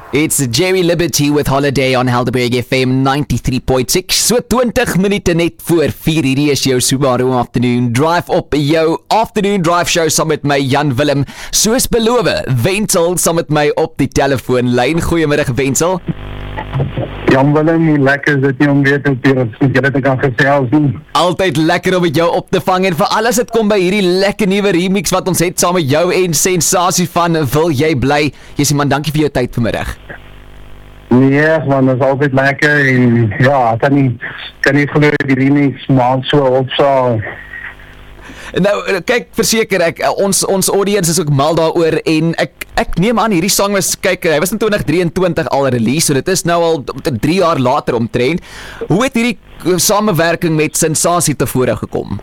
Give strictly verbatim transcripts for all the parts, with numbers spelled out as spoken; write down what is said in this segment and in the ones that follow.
It's Jerry Liberty with Holiday on Helderberg F M ninety-three point six. So twintig minute net voor vier. Hierdie is jou Subaru Afternoon Drive op jou Afternoon Drive show saam met my Jan Willem. Soos beloof, Wenzel saam met my op die telefoonlyn. Goeiemiddag Wenzel. Jan Willem, hoe lekker is dit nie om weer te keer as jy dit kan gesels nie. Altyd lekker om met jou op te vang en vir alles dit kom by hierdie lekker nuwe remix wat ons het saam met jou en Sensasie van Wil Jy Bly. Jessie man, dankie vir jou tyd vanmiddag. Nee, man, dit is altyd lekker en ja, kan nie, kan nie glo die remix maand so opsaal. Nou, kyk, verseker ek, ons ons audience is ook mal daaroor en ek ek neem aan hierdie song was, kyk, hy was in twenty twenty-three al release, so dit is nou al drie jaar later omtrent. Hoe het hierdie samewerking met Sensasie tevore gekom?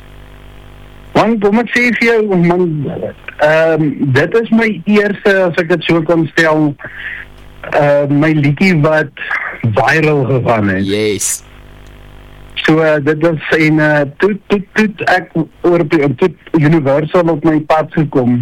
Man, kom ek sê vir jou, man, um, dit is my eerste, as ek dit so kan stel, uh, my liedjie wat viral gegaan het. Yes. So uh, dit was en uh, toe toe toe ek oor toe Universal op my pad gekom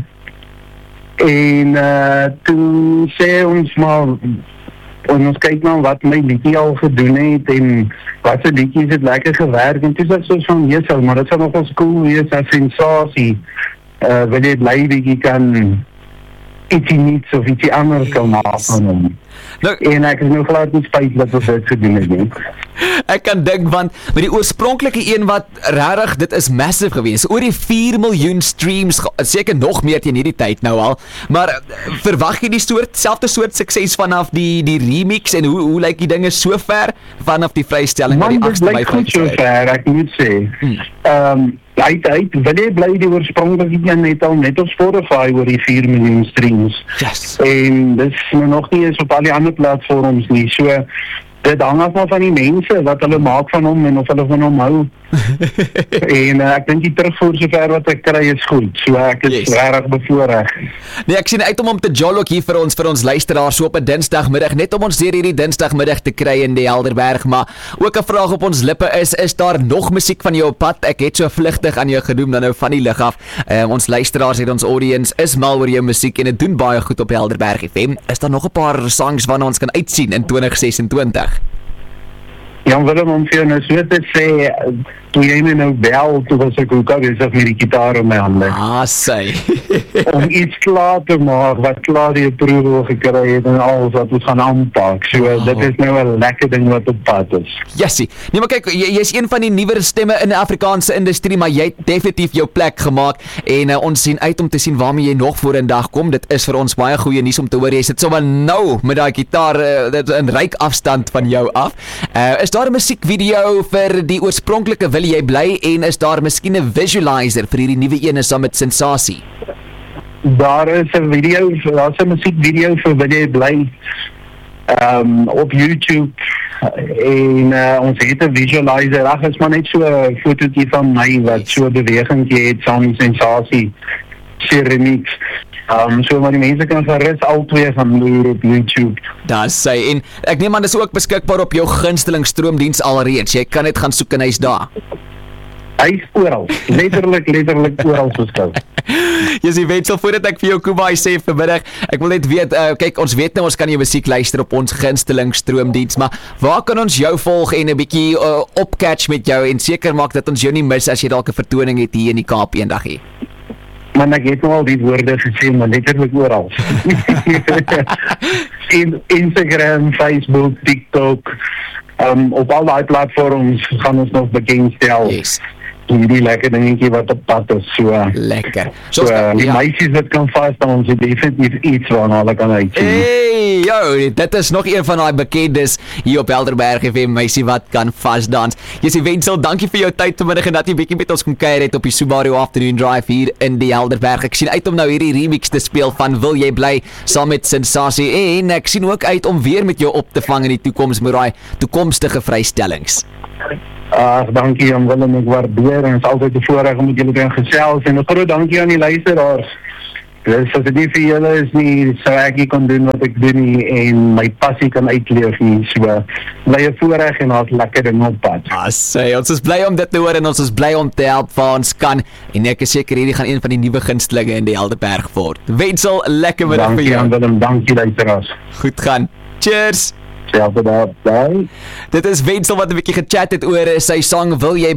en uh, toe sê ons maar en ons kyk nou wat my liedjie al gedoen het en wat se liedjies het lekker gewerk en toe sê ek so van Jesus, maar dit sal nog wel cool wees as Sensasie uh, wil jy bly bietjie kan ietsie niets of ietsie anders kan maak van hom. Nou, en ek is nou glad nie spyt wat ons dit gedoen het nie. Ek kan dink, want met die oorspronklike een wat rarig, dit is massive geweest, oor die vier miljoen streams, seker nog meer teen hierdie tyd nou al, maar verwag jy die soort, selfde soort sukses vanaf die, die remix, en hoe, hoe lyk die dinge so ver, vanaf die vrystelling? Man, dit lyk goed so ver, ek moet sê. Hmm. Um, uit, uit, wil jy bly die oorspronkelijke een net al net op Spotify oor die vier miljoen streams. Yes. En dit is nog nie eens op al die ander platforms nie, so dit hang af maar van die mense, wat hulle maak van hom en of hulle van hom hou. En uh, ek dink die terugvoer sover wat ek kry is goed, so ek is yes. Regtig bevoorreg. Nee, ek sien uit om om te jolk hier vir ons, vir ons luisteraars so op 'n Dinsdagmiddag, net om ons deur hierdie Dinsdagmiddag te kry in die Helderberg, maar ook 'n vraag op ons lippe is, is daar nog musiek van jou op pad? Ek het so vlugtig aan jou genoem dan nou van die lig af. Uh, ons luisteraars het ons audience is mal oor jou musiek en dit doen baie goed op Helderberg F M. Is daar nog 'n paar songs waarna ons kan uitsien in twenty twenty-six? Jan Willem, om vir jou nou so te sê, toe jy my nou bel, toe was ek ook al bezig met die gitaar in my hande. Ah, sy. Om iets klaar te maak, wat klaar die approval gekry het en alles wat ons gaan aanpak. So, oh. Dit is nou 'n lekker ding wat op pad is. Jessie, nee maar kyk, jy, jy is een van die nuwer stemme in die Afrikaanse industrie, maar jy het definitief jou plek gemaak en uh, ons sien uit om te sien waarmee jy nog vorendag kom. Dit is vir ons baie goeie nuus om te hoor. Jy sit sommer nou met daai gitaar uh, dit in ryk afstand van jou af. Uh, is daar 'n musiekvideo vir die oorspronklike Wil Jy Bly en is daar miskien 'n visualizer vir hierdie nuwe ene saam met Sensasie? Daar is 'n video, daar's 'n musiekvideo vir Wil Jy Bly um, op YouTube en uh, ons het 'n visualizer. Ag, is maar net so 'n fotootjie van my wat so 'n bewegingkie het saam met Sensasie se remix. Um, so maar die mense kan gerus al twee van hier op YouTube. Daar sê, en ek neem aan dis ook beskikbaar op jou gunsteling stroomdiens alreeds. Jy kan net gaan soek en hy's daar. Hy's oral, letterlik, letterlik oral soos kou. Jessie Wenzel, voordat ek vir jou Kubai sê vanmiddag, ek wil net weet, uh, kyk, ons weet nou ons kan jou musiek luister op ons gunsteling stroomdiens, maar waar kan ons jou volg en 'n bietjie uh, opcatch met jou en seker maak dat ons jou nie mis as jy dalk 'n vertoning het hier in die Kaap eendag hier? Man, ek het nou al die woorde gesê, maar letterlik oral. in, Instagram, Facebook, TikTok, um, op al die platforms gaan ons nog bekendstel. Yes. Die lekker dingetjie wat op pad is, so lekker. So, uh, die ja. meisies wat kan vasdans, het definitief iets waarna hulle kan uitsien. Hey, yo, dit is nog een van die bekendes hier op Helderberg F M, meisie wat kan vasdans. Jessie Wenzel, dankie vir jou tyd vanmiddag en dat jy bietjie met ons kom kuier het op die Subaru Afternoon Drive hier in die Helderberg. Ek sien uit om nou hierdie remix te speel van Wil Jy Bly saam met Sensasie en ek sien ook uit om weer met jou op te vang in die toekoms met daai toekomstige vrystellings. Ag, dankie Jan Willem, ek waardeer en het is altyd 'n voorreg om met julle te gesels en 'n groot dankie aan die luisteraars Dus as dit nie vir julle is nie, sou ek nie kon doen wat ek doen nie en my passie kan uitleef nie. So, bly 'n voorreg en daar's lekker dinge op pad. Ah, sê, ons is bly om dit te hoor en ons is bly om te help waar ons kan. En ek is seker hierdie gaan een van die nuwe gunstelinge in die Helderberg word. Wensel, lekker middag vir Dankie jou. aan Willem, dankie luisteraars. Goed gaan. Cheers. Selfde daar, bye. Dit is Wensel wat 'n bietjie gechat het oor sy sang Wil jy